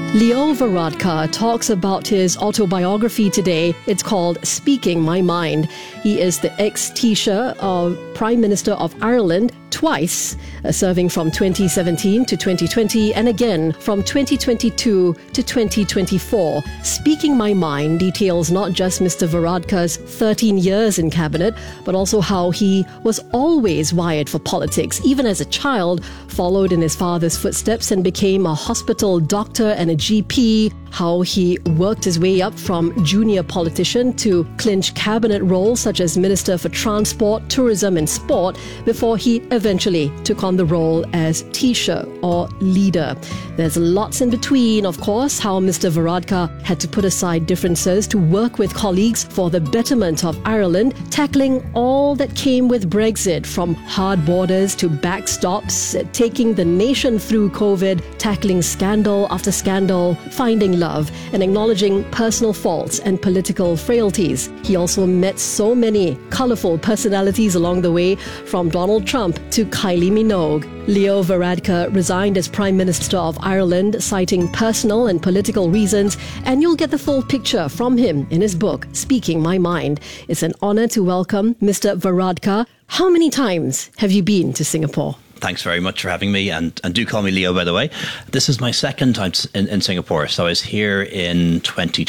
Leo Varadkar talks about his autobiography today. It's called Speaking My Mind. He is the ex-Taoiseach, Prime Minister of Ireland, twice, serving from 2017 to 2020 and again from 2022 to 2024. Speaking My Mind details not just Mr. Varadkar's 13 years in cabinet, but also how he was always wired for politics. Even as a child, followed in his father's footsteps and became a hospital doctor and a GP, how he worked his way up from junior politician to clinch cabinet roles such as Minister for Transport, Tourism and Sport before he eventually took on the role as Taoiseach or leader. There's lots in between, of course, how Mr. Varadkar had to put aside differences to work with colleagues for the betterment of Ireland, tackling all that came with Brexit, from hard borders to backstops, taking the nation through COVID, tackling scandal after scandal, finding love and acknowledging personal faults and political frailties. He also met so many colourful personalities along the way, from Donald Trump to Kylie Minogue. Leo Varadkar resigned as Prime Minister of Ireland, citing personal and political reasons, and you'll get the full picture from him in his book, Speaking My Mind. It's an honour to welcome Mr. Varadkar. How many times have you been to Singapore? Thanks very much for having me, and do call me Leo, by the way. This is my second time in Singapore. So I was here in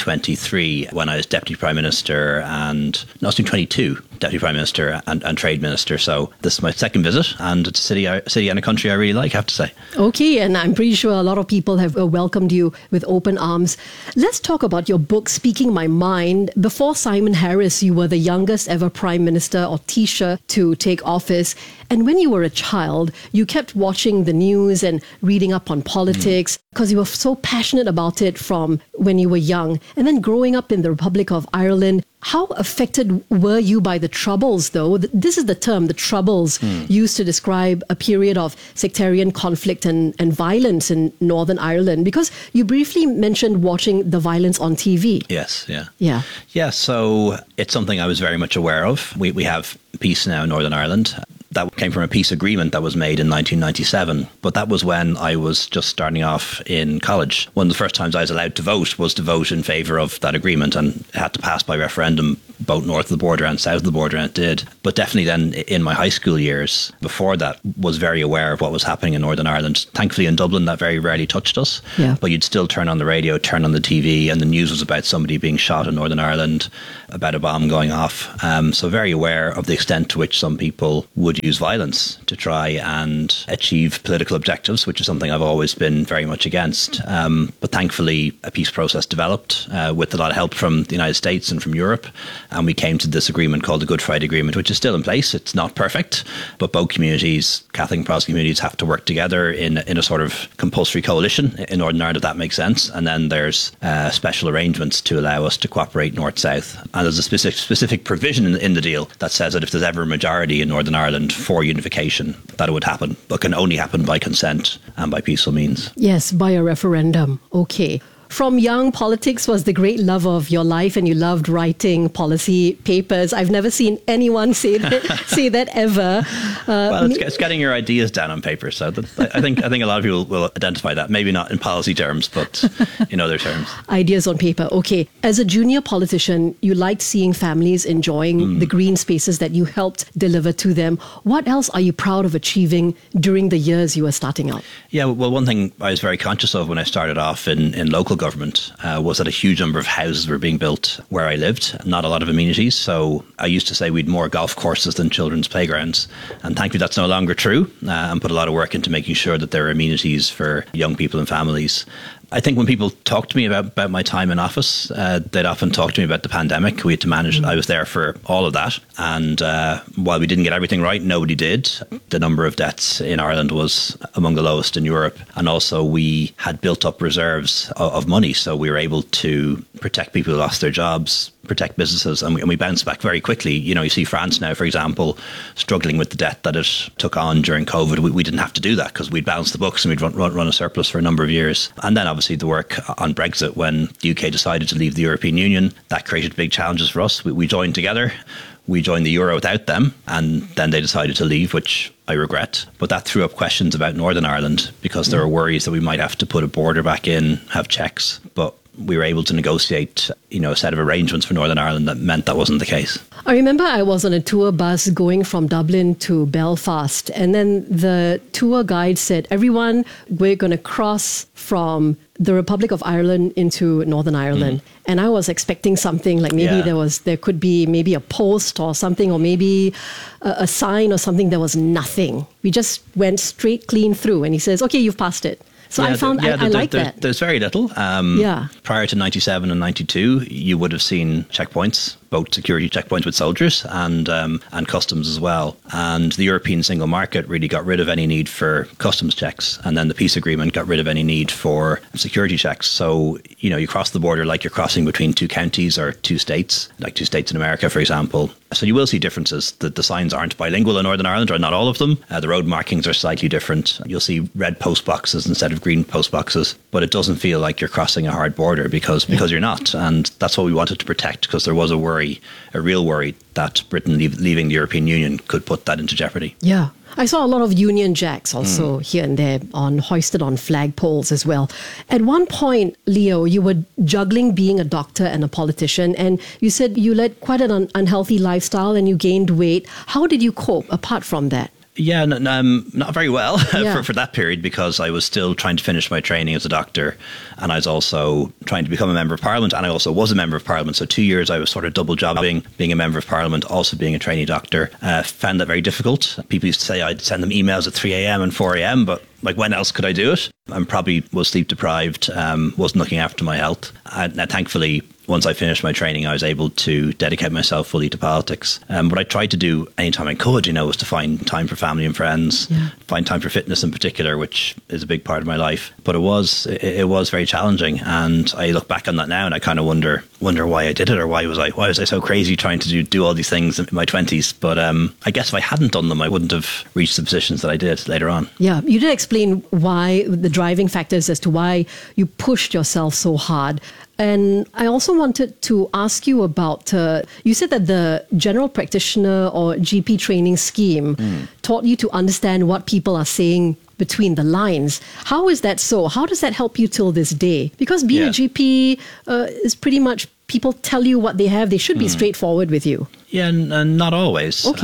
2023 when I was Deputy Prime Minister and, no, I was 22, Deputy Prime Minister and Trade Minister. So this is my second visit, and it's a city and a country I really like, I have to say. Okay, and I'm pretty sure a lot of people have welcomed you with open arms. Let's talk about your book, Speaking My Mind. Before Simon Harris, you were the youngest ever Prime Minister or Taoiseach to take office. And when you were a child, you kept watching the news and reading up on politics because you were so passionate about it from when you were young. And then growing up in the Republic of Ireland, how affected were you by the Troubles, though? This is the term, the Troubles, used to describe a period of sectarian conflict and violence in Northern Ireland, because you briefly mentioned watching the violence on TV. Yes, yeah. Yeah, so it's something I was very much aware of. We have peace now in Northern Ireland. That came from a peace agreement that was made in 1997. But that was when I was just starting off in college. One of the first times I was allowed to vote was to vote in favour of that agreement, and it had to pass by referendum both north of the border and south of the border, and it did. But definitely then in my high school years before that, was very aware of what was happening in Northern Ireland. Thankfully in Dublin that very rarely touched us. Yeah. But you'd still turn on the radio, turn on the TV, and the news was about somebody being shot in Northern Ireland, about a bomb going off. So very aware of the extent to which some people would use violence to try and achieve political objectives, which is something I've always been very much against. But thankfully a peace process developed with a lot of help from the United States and from Europe. And we came to this agreement called the Good Friday Agreement, which is still in place. It's not perfect, but both communities, Catholic and Protestant communities, have to work together in a sort of compulsory coalition in Northern Ireland, if that makes sense. And then there's special arrangements to allow us to cooperate north-south. And there's a specific provision in the deal that says that if there's ever a majority in Northern Ireland for unification, that it would happen, but can only happen by consent and by peaceful means. Yes, by a referendum. Okay. From young, politics was the great love of your life, and you loved writing policy papers. I've never seen anyone say that ever. Well, it's getting your ideas down on paper. So I think a lot of people will identify that. Maybe not in policy terms, but in other terms. Ideas on paper. Okay. As a junior politician, you liked seeing families enjoying the green spaces that you helped deliver to them. What else are you proud of achieving during the years you were starting out? Yeah, well, one thing I was very conscious of when I started off in local government was that a huge number of houses were being built where I lived, not a lot of amenities. So I used to say we'd more golf courses than children's playgrounds. And thankfully that's no longer true, and put a lot of work into making sure that there are amenities for young people and families. I think when people talk to me about my time in office, they'd often talk to me about the pandemic. We had to manage it. I was there for all of that. And while we didn't get everything right, nobody did. The number of deaths in Ireland was among the lowest in Europe. And also we had built up reserves of money. So we were able to protect people who lost their jobs, protect businesses, and we bounced back very quickly. You know, you see France now, for example, struggling with the debt that it took on during COVID. We didn't have to do that because we'd balanced the books and we'd run a surplus for a number of years. And then obviously the work on Brexit, when the UK decided to leave the European Union, that created big challenges for us. We joined together. We joined the euro without them, and then they decided to leave, which I regret. But that threw up questions about Northern Ireland because there were worries that we might have to put a border back in, have checks. But we were able to negotiate, a set of arrangements for Northern Ireland that meant that wasn't the case. I remember I was on a tour bus going from Dublin to Belfast, and then the tour guide said, everyone, we're going to cross from the Republic of Ireland into Northern Ireland. And I was expecting something like maybe there could be maybe a post or something, or maybe a sign or something. There was nothing. We just went straight clean through, and he says, okay, you've passed it. So I found I like that. There's very little. Prior to 97 and 92, you would have seen checkpoints, both security checkpoints with soldiers and customs as well. And the European single market really got rid of any need for customs checks. And then the peace agreement got rid of any need for security checks. So, you cross the border like you're crossing between two counties or two states, like two states in America, for example. So you will see differences. The signs aren't bilingual in Northern Ireland, or not all of them. The road markings are slightly different. You'll see red post boxes instead of green post boxes, but it doesn't feel like you're crossing a hard border because you're not. And that's what we wanted to protect, because there was a real worry that Britain leaving the European Union could put that into jeopardy. Yeah. I saw a lot of Union Jacks also here and there hoisted on flagpoles as well. At one point, Leo, you were juggling being a doctor and a politician, and you said you led quite an unhealthy lifestyle and you gained weight. How did you cope apart from that? Yeah, not very well for that period, because I was still trying to finish my training as a doctor, and I was also trying to become a member of Parliament, and I also was a member of Parliament. So 2 years I was sort of double jobbing, being a member of Parliament, also being a trainee doctor. Found that very difficult. People used to say I'd send them emails at 3 a.m. and 4 a.m, but when else could I do it? I probably was sleep deprived, wasn't looking after my health. Now, thankfully, once I finished my training, I was able to dedicate myself fully to politics. What I tried to do anytime I could, was to find time for family and friends, find time for fitness in particular, which is a big part of my life. But it was very challenging, and I look back on that now and I kind of wonder why I did it, or why was I so crazy trying to do all these things in my 20s. But I guess if I hadn't done them, I wouldn't have reached the positions that I did later on. Yeah, you did explain why, the driving factors as to why you pushed yourself so hard. And I also wanted to ask you about, you said that the general practitioner or GP training scheme taught you to understand what people are saying between the lines. How is that so? How does that help you till this day? Because being a GP is pretty much, people tell you what they have. They should be straightforward with you. Yeah, and not always. Okay.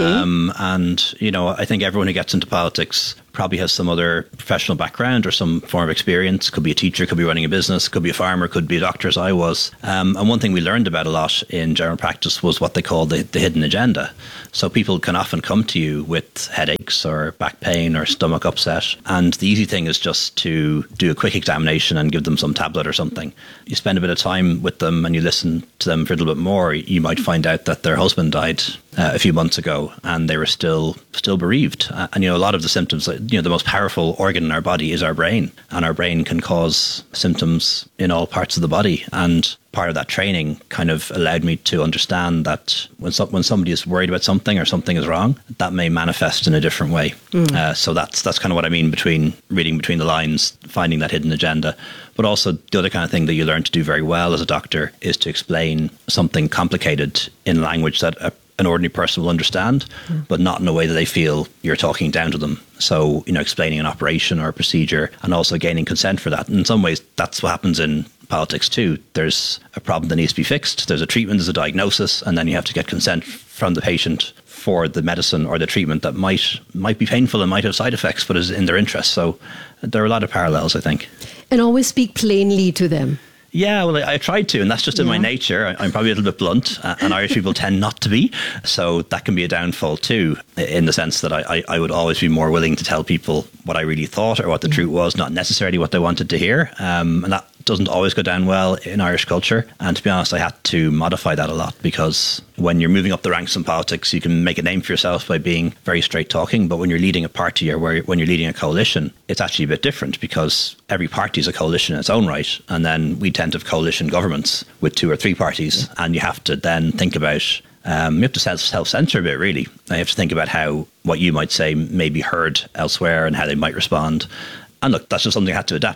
I think everyone who gets into politics probably has some other professional background or some form of experience. Could be a teacher, could be running a business, could be a farmer, could be a doctor, as I was. And one thing we learned about a lot in general practice was what they call the hidden agenda. So people can often come to you with headaches or back pain or stomach upset. And the easy thing is just to do a quick examination and give them some tablet or something. You spend a bit of time with them and you listen to them for a little bit more. You might find out that their husband died a few months ago and they were still bereaved. And, a lot of the symptoms, the most powerful organ in our body is our brain. And our brain can cause symptoms in all parts of the body. And part of that training kind of allowed me to understand that when somebody is worried about something or something is wrong, that may manifest in a different way. So that's kind of what I mean between reading between the lines, finding that hidden agenda. But also the other kind of thing that you learn to do very well as a doctor is to explain something complicated in language that an ordinary person will understand, but not in a way that they feel you're talking down to them. So, explaining an operation or a procedure and also gaining consent for that. And in some ways, that's what happens in politics too. There's a problem that needs to be fixed. There's a treatment, there's a diagnosis, and then you have to get consent from the patient for the medicine or the treatment that might be painful and might have side effects, but is in their interest. So there are a lot of parallels, I think. And always speak plainly to them. Yeah, well, I tried to, and that's just in my nature. I'm probably a little bit blunt, and Irish people tend not to be. So that can be a downfall too, in the sense that I would always be more willing to tell people what I really thought or what the truth was, not necessarily what they wanted to hear. And that doesn't always go down well in Irish culture. And to be honest, I had to modify that a lot, because when you're moving up the ranks in politics, you can make a name for yourself by being very straight talking. But when you're leading a party or when you're leading a coalition, it's actually a bit different, because every party is a coalition in its own right. And then we tend to have coalition governments with 2 or 3 parties. And you have to then think about, you have to self-censor a bit, really. You have to think about how what you might say may be heard elsewhere and how they might respond. And look, that's just something I had to adapt to.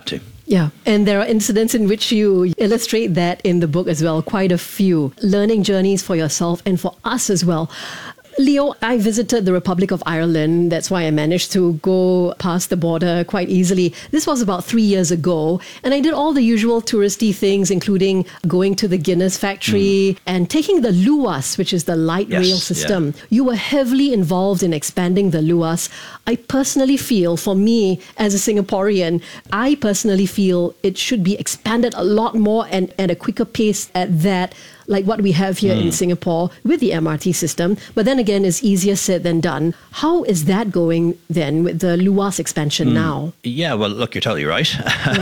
Yeah, and there are incidents in which you illustrate that in the book as well, quite a few learning journeys for yourself and for us as well. Leo, I visited the Republic of Ireland. That's why I managed to go past the border quite easily. This was about 3 years ago. And I did all the usual touristy things, including going to the Guinness factory and taking the Luas, which is the light rail system. Yeah. You were heavily involved in expanding the Luas. I personally feel, for me as a Singaporean, I personally feel it should be expanded a lot more and at a quicker pace at that, like what we have here in Singapore with the MRT system. But then again, it's easier said than done. How is that going then with the Luas expansion now? Yeah, well, look, you're totally right.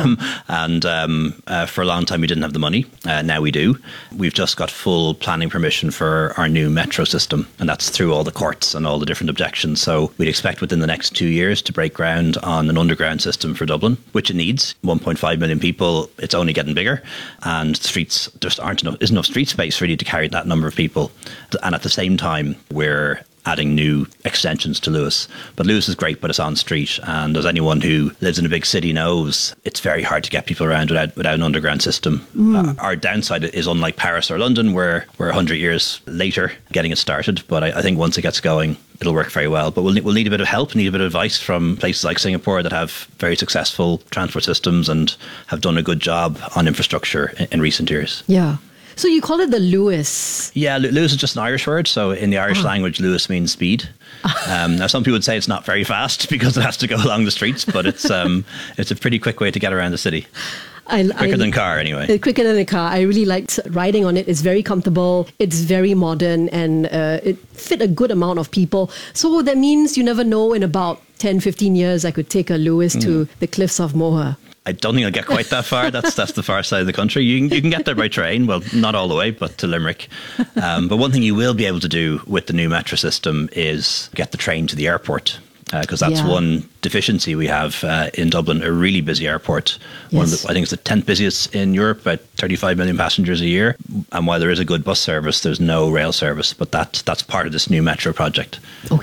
And for a long time, we didn't have the money. Now we do. We've just got full planning permission for our new metro system. And that's through all the courts and all the different objections. So we'd expect within the next 2 years to break ground on an underground system for Dublin, which it needs. 1.5 million people, it's only getting bigger. And streets, there isn't enough street space really to carry that number of people. And at the same time, we're adding new extensions to Luas. But Luas is great, but it's on street. And as anyone who lives in a big city knows, it's very hard to get people around without an underground system. Our downside is unlike Paris or London, where we're 100 years later getting it started. But I think once it gets going, it'll work very well. But we'll need a bit of help, need a bit of advice from places like Singapore that have very successful transport systems and have done a good job on infrastructure in recent years. Yeah. So you call it the Luas? Yeah, Luas is just an Irish word. So in the Irish language, Luas means speed. Now, some people would say it's not very fast because it has to go along the streets, but it's a pretty quick way to get around the city. Quicker than car, anyway. Quicker than a car. I really liked riding on it. It's very comfortable. It's very modern, and it fit a good amount of people. So that means you never know, in about 10, 15 years, I could take a Luas to the cliffs of Moher. I don't think I'll get quite that far. That's the far side of the country. You can get there by train. Well, not all the way, but to Limerick. But one thing you will be able to do with the new metro system is get the train to the airport. Because that's one deficiency we have in Dublin, a really busy airport. Yes. I think it's the 10th busiest in Europe, about 35 million passengers a year. And while there is a good bus service, there's no rail service. But that's part of this new metro project.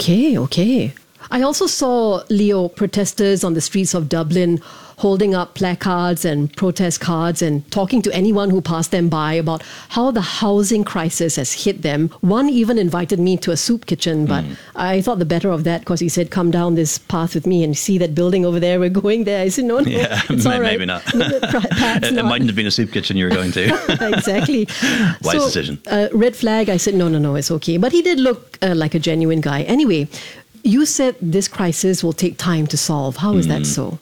Okay. I also saw, Leo, protesters on the streets of Dublin holding up placards and protest cards and talking to anyone who passed them by about how the housing crisis has hit them. One even invited me to a soup kitchen, but I thought the better of that because he said, come down this path with me and see that building over there. We're going there. I said, no, it's all right. Maybe not. It mightn't have been a soup kitchen you were going to. Exactly. Wise decision. Red flag. I said, no, it's okay. But he did look like a genuine guy. Anyway, you said this crisis will take time to solve. How is that so?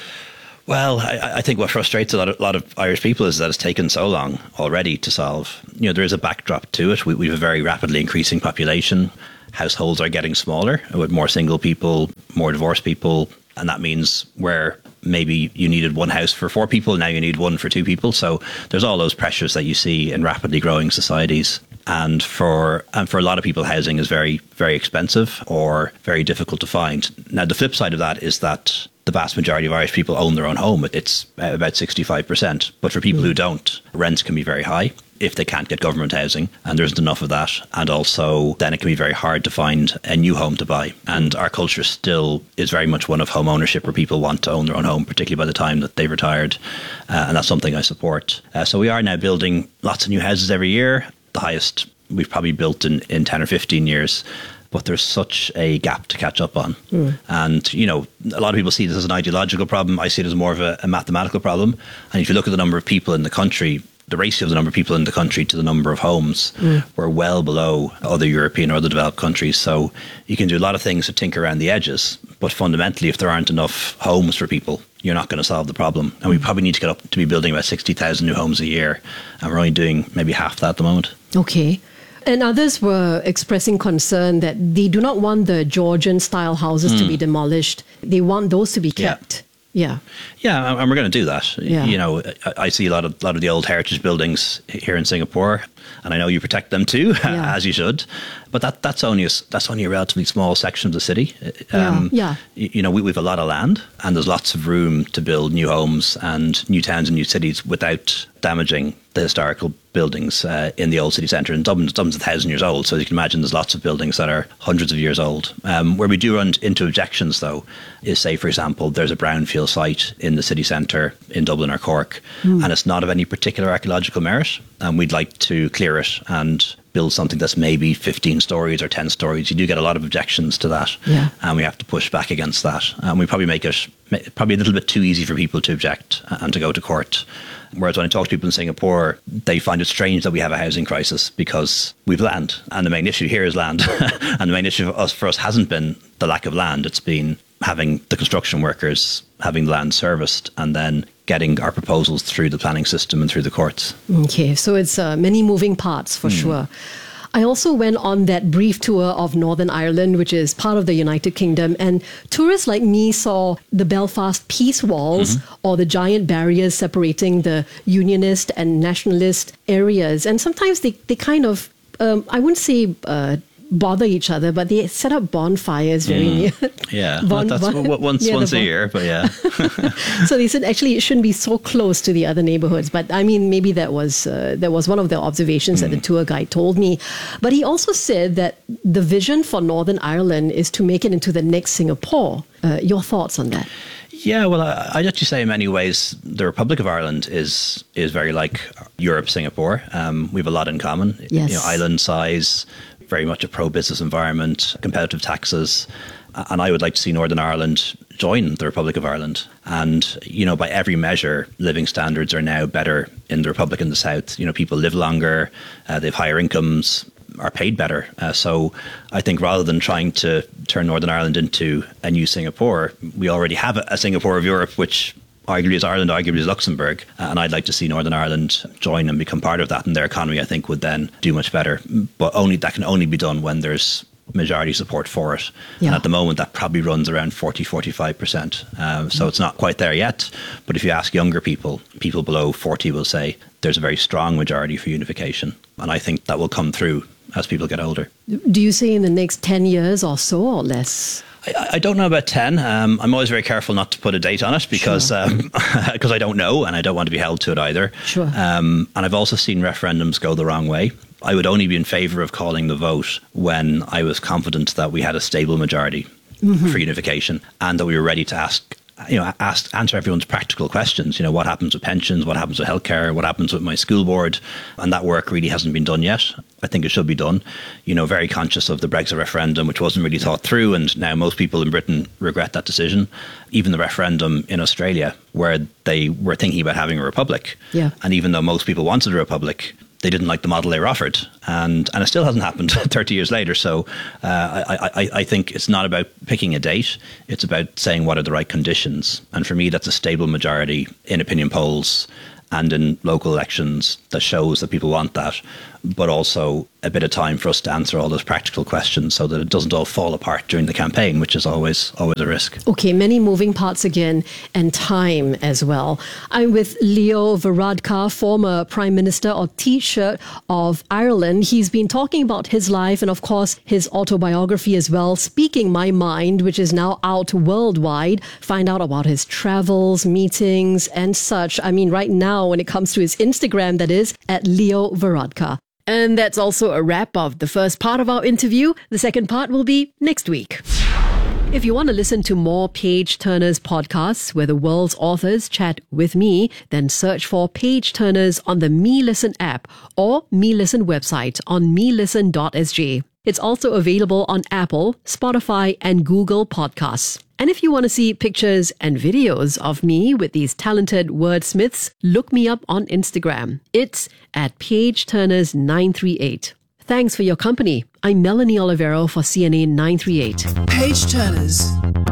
Well, I think what frustrates a lot of Irish people is that it's taken so long already to solve. There is a backdrop to it. We have a very rapidly increasing population. Households are getting smaller with more single people, more divorced people. And that means where maybe you needed one house for 4 people, now you need one for 2 people. So there's all those pressures that you see in rapidly growing societies. And for a lot of people, housing is very, very expensive or very difficult to find. Now, the flip side of that is that the vast majority of Irish people own their own home. It's about 65%. But for people who don't, rents can be very high if they can't get government housing, and there isn't enough of that. And also, then it can be very hard to find a new home to buy. And our culture still is very much one of home ownership, where people want to own their own home, particularly by the time that they've retired. And that's something I support. So we are now building lots of new houses every year, the highest we've probably built in 10 or 15 years. But there's such a gap to catch up on. And, a lot of people see this as an ideological problem. I see it as more of a mathematical problem. And if you look at the number of people in the country, the ratio of the number of people in the country to the number of homes, we're well below other European or other developed countries. So you can do a lot of things to tinker around the edges. But fundamentally, if there aren't enough homes for people, you're not going to solve the problem. And we probably need to get up to be building about 60,000 new homes a year. And we're only doing maybe half that at the moment. Okay. And others were expressing concern that they do not want the Georgian-style houses to be demolished. They want those to be kept. Yeah, and we're going to do that. Yeah. I see a lot of the old heritage buildings here in Singapore, and I know you protect them too, as you should. But that's only a relatively small section of the city. We've a lot of land, and there's lots of room to build new homes and new towns and new cities without damaging the historical buildings in the old city centre. And Dublin's 1,000 years old, so you can imagine there's lots of buildings that are hundreds of years old. Where we do run into objections, though, is, say, for example, there's a brownfield site in the city centre in Dublin or Cork, and it's not of any particular archaeological merit, and we'd like to clear it and build something that's maybe 15 stories or 10 stories. You do get a lot of objections to that, and we have to push back against that. And we probably make it probably a little bit too easy for people to object and to go to court. Whereas when I talk to people in Singapore, they find it strange that we have a housing crisis because we've land. And the main issue here is land. And the main issue for us hasn't been the lack of land. It's been having the construction workers, having the land serviced, and then getting our proposals through the planning system and through the courts. Okay, so it's many moving parts for sure. I also went on that brief tour of Northern Ireland, which is part of the United Kingdom, and tourists like me saw the Belfast peace walls or the giant barriers separating the unionist and nationalist areas. And sometimes they kind of, I wouldn't say bother each other, but they set up bonfires very near. Yeah, that's once a year, but yeah. So they said actually it shouldn't be so close to the other neighborhoods. But I mean, maybe that was one of the observations that the tour guide told me. But he also said that the vision for Northern Ireland is to make it into the next Singapore. Your thoughts on that? Yeah, well, I'd actually say in many ways the Republic of Ireland is very like Europe, Singapore. We have a lot in common. Yes. Island size, very much a pro-business environment, competitive taxes. And I would like to see Northern Ireland join the Republic of Ireland. And, by every measure, living standards are now better in the Republic and the South. People live longer, they have higher incomes, are paid better. So I think rather than trying to turn Northern Ireland into a new Singapore, we already have a Singapore of Europe, which arguably is Ireland, arguably is Luxembourg. And I'd like to see Northern Ireland join and become part of that. And their economy, I think, would then do much better. But that can only be done when there's majority support for it. Yeah. And at the moment, that probably runs around 40-45%. So it's not quite there yet. But if you ask younger people below 40 will say there's a very strong majority for unification. And I think that will come through as people get older. Do you say in the next 10 years or so or less? I don't know about 10. I'm always very careful not to put a date on it because I don't know and I don't want to be held to it either. Sure. And I've also seen referendums go the wrong way. I would only be in favour of calling the vote when I was confident that we had a stable majority for unification and that we were ready to answer everyone's practical questions. What happens with pensions? What happens with healthcare? What happens with my school board? And that work really hasn't been done yet. I think it should be done. Very conscious of the Brexit referendum, which wasn't really thought through. And now most people in Britain regret that decision. Even the referendum in Australia, where they were thinking about having a republic. Yeah. And even though most people wanted a republic, they didn't like the model they were offered. And it still hasn't happened 30 years later. So I think it's not about picking a date. It's about saying what are the right conditions. And for me, that's a stable majority in opinion polls and in local elections that shows that people want that, but also a bit of time for us to answer all those practical questions so that it doesn't all fall apart during the campaign, which is always a risk. Okay, many moving parts again, and time as well. I'm with Leo Varadkar, former Prime Minister or Taoiseach of Ireland. He's been talking about his life and, of course, his autobiography as well, Speaking My Mind, which is now out worldwide. Find out about his travels, meetings, and such. I mean, right now, when it comes to his Instagram, that is, at Leo Varadkar. And that's also a wrap of the first part of our interview. The second part will be next week. If you want to listen to more Page Turners podcasts where the world's authors chat with me, then search for Page Turners on the Me Listen app or Me Listen website on melisten.sg. It's also available on Apple, Spotify, and Google Podcasts. And if you want to see pictures and videos of me with these talented wordsmiths, look me up on Instagram. It's at PageTurners938. Thanks for your company. I'm Melanie Olivero for CNA 938. Page Turners.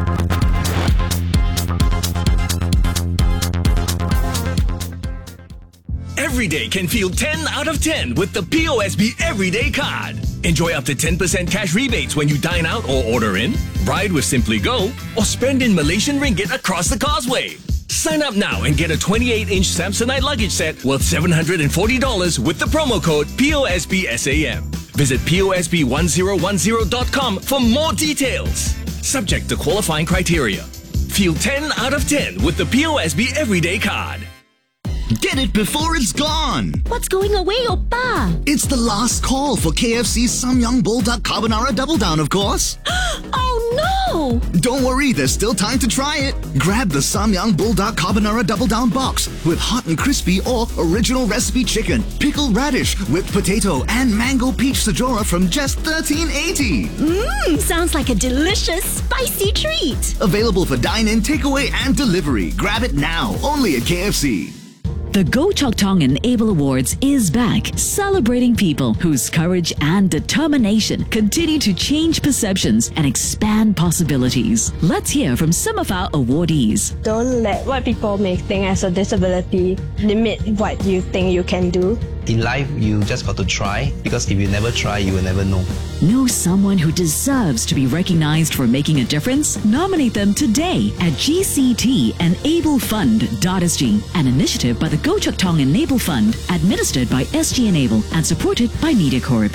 Every day can feel 10 out of 10 with the POSB Everyday Card. Enjoy up to 10% cash rebates when you dine out or order in, ride with Simply Go, or spend in Malaysian ringgit across the causeway. Sign up now and get a 28-inch Samsonite luggage set worth $740 with the promo code POSBSAM. Visit POSB1010.com for more details. Subject to qualifying criteria. Feel 10 out of 10 with the POSB Everyday Card. Get it before it's gone! What's going away, Oppa? It's the last call for KFC's Samyang Bulldog Carbonara Double Down, of course. Oh no! Don't worry, there's still time to try it. Grab the Samyang Bulldog Carbonara Double Down box with hot and crispy or original recipe chicken, pickled radish, whipped potato, and mango peach sajora from just $13.80. Sounds like a delicious, spicy treat. Available for dine-in, takeaway, and delivery. Grab it now, only at KFC. The Go Chok Tong Enable Awards is back, celebrating people whose courage and determination continue to change perceptions and expand possibilities. Let's hear from some of our awardees. Don't let what people may think as a disability limit what you think you can do. In life, you just got to try, because if you never try, you will never know. Know someone who deserves to be recognized for making a difference? Nominate them today at GCTEnableFund.sg, an initiative by the Go Chok Tong Enable Fund, administered by SG Enable and supported by MediaCorp.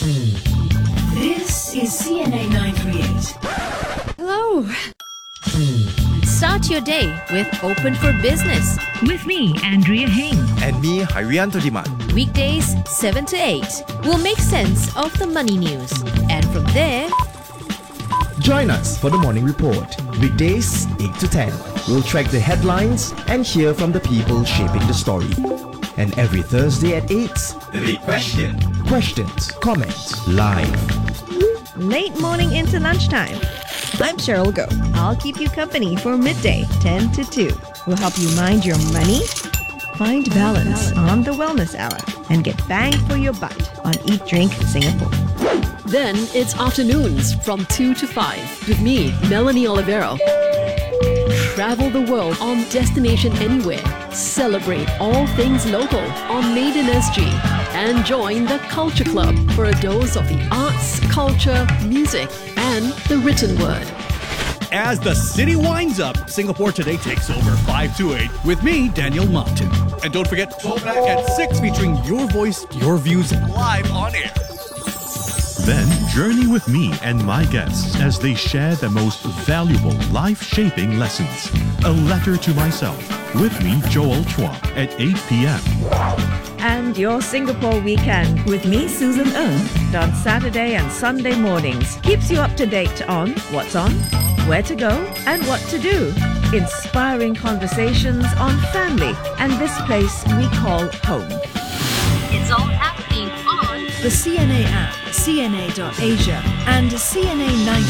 This is CNA 938. Hello. Start your day with Open for Business. With me, Andrea Heng. And me, Hairianto Diman. Weekdays 7 to 8. We'll make sense of the money news. And from there, join us for the Morning Report. Weekdays 8 to 10. We'll track the headlines and hear from the people shaping the story. And every Thursday at 8, The Big Question. Questions, comments, live. Late morning into lunchtime. I'm Cheryl Go. I'll keep you company for midday, 10 to 2. We'll help you mind your money, find balance on the Wellness Hour, and get bang for your buck on Eat Drink Singapore. Then it's afternoons from 2 to 5 with me, Melanie Olivero. Travel the world on Destination Anywhere. Celebrate all things local on Made in SG. And join the Culture Club for a dose of the arts, culture, music, and the written word. As the city winds up, Singapore Today takes over 5 to 8 with me, Daniel Martin. And don't forget, Tallback at 6 featuring your voice, your views live on air. Then journey with me and my guests as they share the most valuable life-shaping lessons. A Letter to Myself with me, Joel Chua, at 8 p.m. And your Singapore weekend with me, Susan Ng, on Saturday and Sunday mornings, keeps you up to date on what's on, where to go, and what to do. Inspiring conversations on family and this place we call home. It's all happening on The CNA app, CNA.Asia, and CNA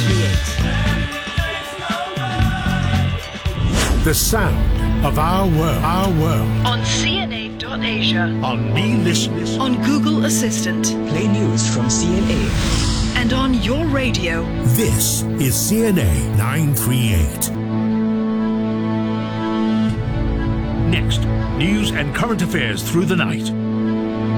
938. The sound of our world. On CNA.Asia. On Me Listen. On Google Assistant. Play news from CNA. And on your radio. This is CNA 938. Next, news and current affairs through the night.